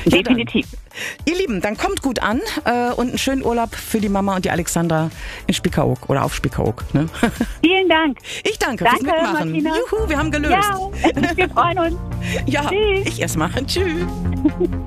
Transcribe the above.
Definitiv. Ihr Lieben, dann kommt gut an und einen schönen Urlaub für die Mama und die Alexandra in Spiekeroog oder auf Spiekeroog. Ne? Vielen Dank. Ich danke Danke, fürs Mitmachen. Martina. Juhu, wir haben gelöst. Ja, wir freuen uns. Ja, Tschüss. ich erstmal. Tschüss.